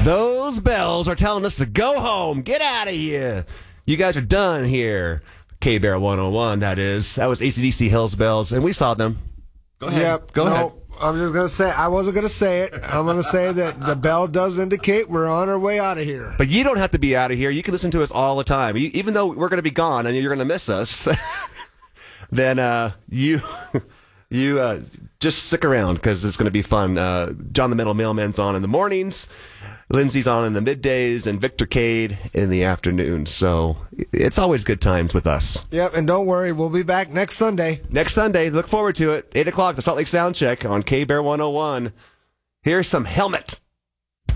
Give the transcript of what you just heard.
Those bells are telling us to go home. Get out of here. You guys are done here. K-Bear 101, that is. That was AC/DC Hills Bells, and we saw them. Go ahead. Yep. Go ahead. I'm just going to say, I wasn't going to say it. I'm going to say that the bell does indicate we're on our way out of here. But you don't have to be out of here. You can listen to us all the time. Even though we're going to be gone and you're going to miss us, then you just stick around because it's going to be fun. John the Metal Mailman's on in the mornings. Lindsay's on in the middays, and Victor Cade in the afternoons. So it's always good times with us. Yep, and don't worry, we'll be back next Sunday. Next Sunday, look forward to it. 8 o'clock, the Salt Lake Sound Check on K-Bear 101. Here's some Helmet.